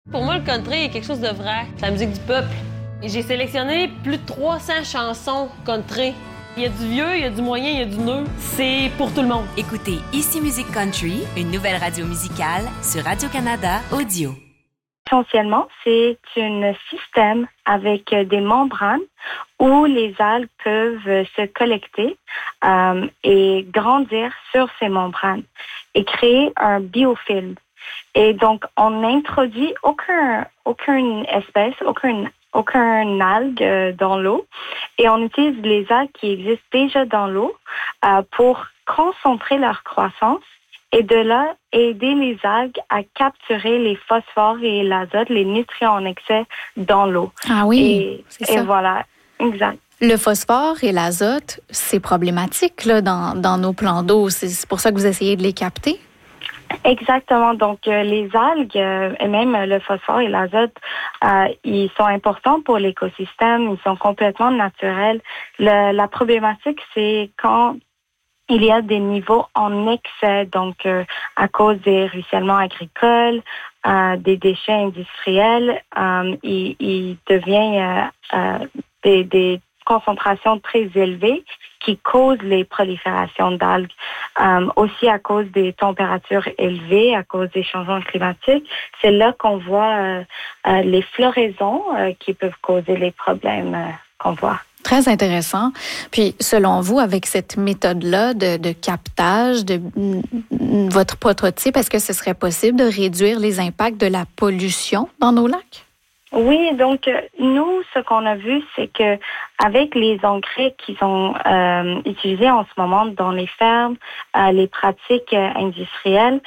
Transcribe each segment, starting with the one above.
Pour moi, le country est quelque chose de vrai. C'est la musique du peuple. Et j'ai sélectionné plus de 300 chansons country. Il y a du vieux, il y a du moyen, il y a du neuf. C'est pour tout le monde. Écoutez Ici Musique Country, une nouvelle radio musicale sur Radio-Canada Audio. Essentiellement, c'est un système avec des membranes où les algues peuvent se collecter et grandir sur ces membranes et créer un biofilm. Et donc, on n'introduit aucune espèce, aucun algue dans l'eau et on utilise les algues qui existent déjà dans l'eau pour concentrer leur croissance et de là, aider les algues à capturer les phosphores et l'azote, les nutriments en excès dans l'eau. Ah oui, c'est ça. Et voilà, exact. Le phosphore et l'azote, c'est problématique là, dans nos plans d'eau. C'est pour ça que vous essayez de les capter? Exactement. Donc, les algues et même le phosphore et l'azote, ils sont importants pour l'écosystème. Ils sont complètement naturels. La problématique, c'est quand il y a des niveaux en excès, donc à cause des ruissellements agricoles, des déchets industriels, il devient des concentrations très élevées qui causent les proliférations d'algues. Aussi à cause des températures élevées, à cause des changements climatiques, c'est là qu'on voit les floraisons qui peuvent causer les problèmes qu'on voit. Très intéressant. Puis, selon vous, avec cette méthode-là de captage de votre prototype, est-ce que ce serait possible de réduire les impacts de la pollution dans nos lacs? Oui, donc nous, ce qu'on a vu, c'est que avec les engrais qui sont utilisés en ce moment dans les fermes, les pratiques industrielles,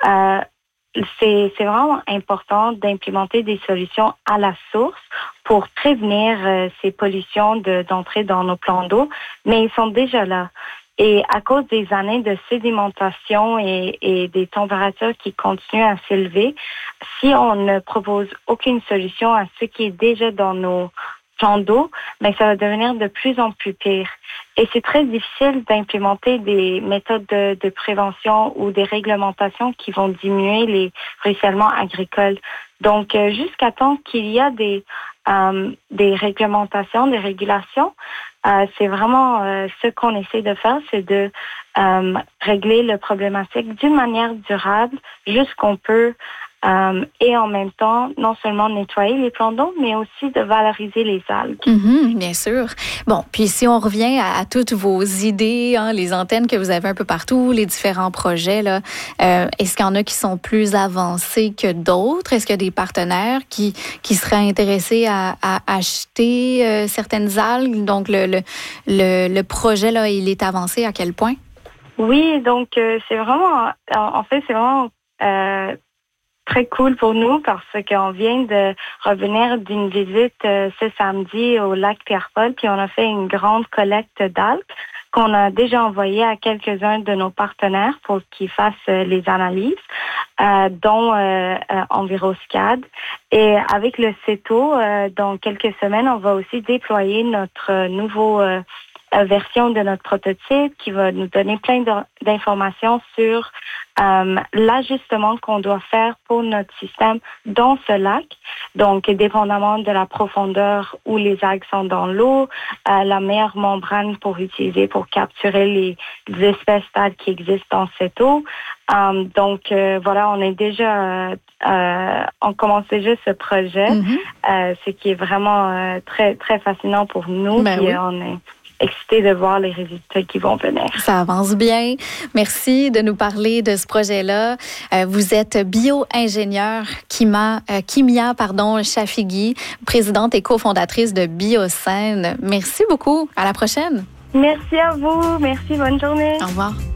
c'est vraiment important d'implémenter des solutions à la source pour prévenir ces pollutions d'entrer dans nos plans d'eau, mais ils sont déjà là. Et à cause des années de sédimentation et des températures qui continuent à s'élever, si on ne propose aucune solution à ce qui est déjà dans nos plans d'eau, ben ça va devenir de plus en plus pire. Et c'est très difficile d'implémenter des méthodes de prévention ou des réglementations qui vont diminuer les ruissellements agricoles. Donc, jusqu'à temps qu'il y a des réglementations, des régulations, c'est vraiment ce qu'on essaie de faire, c'est de régler le problématique d'une manière durable, jusqu'on peut, et en même temps, non seulement nettoyer les plans d'eau, mais aussi de valoriser les algues. Bien sûr. Bon, puis si on revient à toutes vos idées, les antennes que vous avez un peu partout, les différents projets, là, est-ce qu'il y en a qui sont plus avancés que d'autres? Est-ce qu'il y a des partenaires qui seraient intéressés à acheter certaines algues? Donc, le projet, là, il est avancé à quel point? Oui, donc c'est vraiment, en fait, c'est vraiment très cool pour nous parce qu'on vient de revenir d'une visite ce samedi au lac Pierre-Paul, puis on a fait une grande collecte d'algues qu'on a déjà envoyée à quelques-uns de nos partenaires pour qu'ils fassent les analyses, dont Enviroscad. Et avec le CETO, dans quelques semaines, on va aussi déployer notre nouveau version de notre prototype qui va nous donner plein d'informations sur l'ajustement qu'on doit faire pour notre système dans ce lac. Donc, dépendamment de la profondeur où les algues sont dans l'eau, la meilleure membrane pour utiliser pour capturer les espèces d'algues qui existent dans cette eau. Donc, voilà, on est déjà, on commence déjà ce projet, ce qui est vraiment très, très fascinant pour nous. Ben puis oui. on est excité de voir les résultats qui vont venir. Ça avance bien. Merci de nous parler de ce projet-là. Vous êtes bio-ingénieure Kimia Chafigui, présidente et cofondatrice de Biocène. Merci beaucoup. À la prochaine. Merci à vous. Merci. Bonne journée. Au revoir.